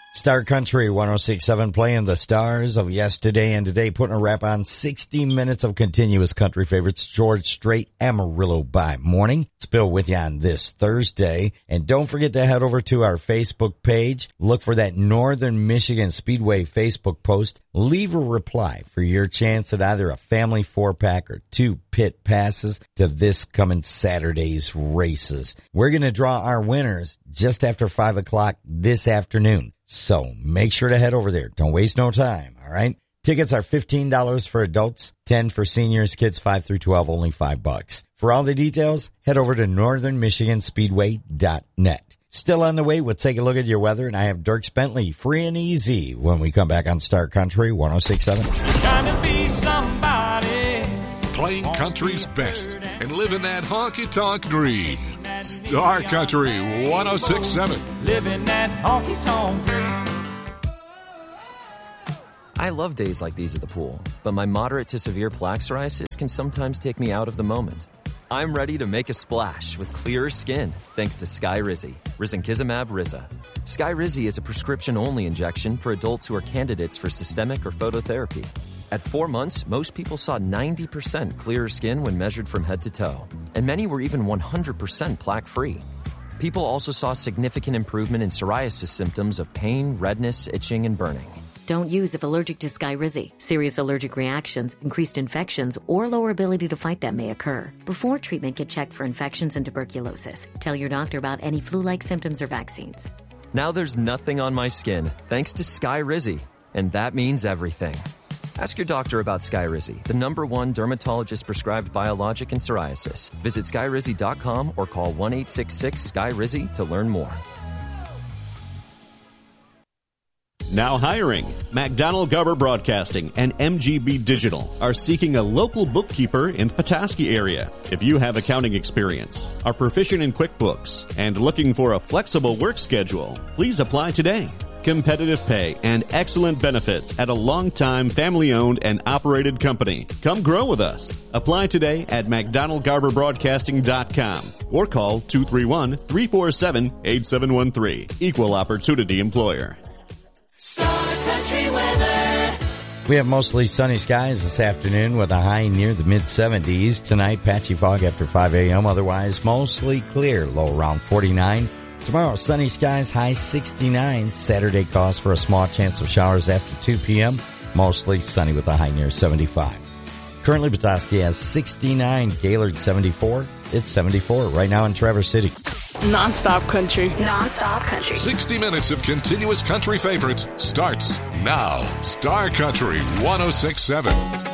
Star Country 106.7 playing the stars of yesterday and today, putting a wrap on 60 minutes of continuous country favorites. George Strait, Amarillo by Morning. It's Bill with you on this Thursday. And don't forget to head over to our Facebook page. Look for that Northern Michigan Speedway Facebook post. Leave a reply for your chance at either a family 4-pack or 2 pit passes to this coming Saturday's races. We're going to draw our winners just after 5 o'clock this afternoon. So make sure to head over there. Don't waste no time, all right? Tickets are $15 for adults, $10 for seniors, kids 5 through 12, only $5. For all the details, head over to northernmichiganspeedway.net. Still on the way, we'll take a look at your weather, and I have Dirks Bentley, Free and Easy, when we come back on Star Country 106.7. Trying to be somebody. Playing country's best and living that honky-tonk dream. Star Country 106.7. Living that honky-tonk dream. I love days like these at the pool, but my moderate to severe plaque psoriasis can sometimes take me out of the moment. I'm ready to make a splash with clearer skin thanks to Skyrizi, Risankizumab Riza. Skyrizi is a prescription-only injection for adults who are candidates for systemic or phototherapy. At 4 months, most people saw 90% clearer skin when measured from head to toe, and many were even 100% plaque-free. People also saw significant improvement in psoriasis symptoms of pain, redness, itching, and burning. Don't use if allergic to Skyrizi. Serious allergic reactions, increased infections, or lower ability to fight them may occur. Before treatment, get checked for infections and tuberculosis. Tell your doctor about any flu-like symptoms or vaccines. Now there's nothing on my skin thanks to Skyrizi, and that means everything. Ask your doctor about Skyrizi, the #1 dermatologist-prescribed biologic in psoriasis. Visit Skyrizi.com or call 1-866-SKYRIZI to learn more. Now hiring. McDonald Garber Broadcasting and MGB Digital are seeking a local bookkeeper in the Petoskey area. If you have accounting experience, are proficient in QuickBooks, and looking for a flexible work schedule, please apply today. Competitive pay and excellent benefits at a long-time family-owned and operated company. Come grow with us. Apply today at McDonaldGarberBroadcasting.com or call 231-347-8713. Equal Opportunity Employer. Star Country weather. We have mostly sunny skies this afternoon with a high near the mid-70s. Tonight, patchy fog after 5 a.m. Otherwise, mostly clear, low around 49. Tomorrow, sunny skies, high 69. Saturday calls for a small chance of showers after 2 p.m. Mostly sunny with a high near 75. Currently, Petoskey has 69. Gaylord, 74. It's 74 right now in Traverse City. Non-stop country. Non-stop country. 60 minutes of continuous country favorites starts now. Star Country 106.7.